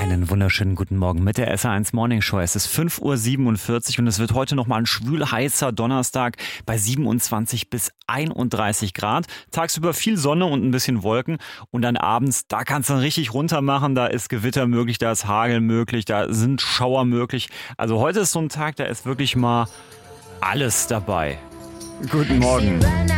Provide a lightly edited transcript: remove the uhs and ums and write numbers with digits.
Einen wunderschönen guten Morgen mit der SR1 Morning Show. Es ist 5:47 Uhr und es wird heute nochmal ein schwül-heißer Donnerstag bei 27 bis 31 Grad. Tagsüber viel Sonne und ein bisschen Wolken und dann abends, da kann es dann richtig runter machen. Da ist Gewitter möglich, da ist Hagel möglich, da sind Schauer möglich. Also heute ist so ein Tag, da ist wirklich mal alles dabei. Guten Morgen.